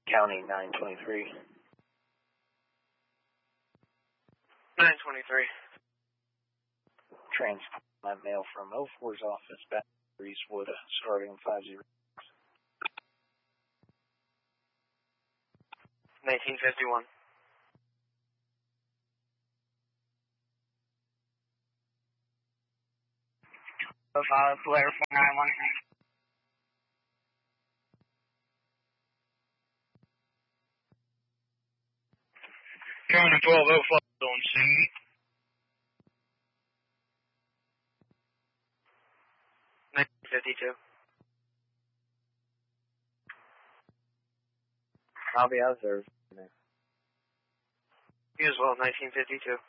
County 923. 923. Transport my mail from 04's office back to Eastwood, starting 50. 1951. Blair 491. County 1205 on scene. 1952. I'll be out there. You as well, 1952.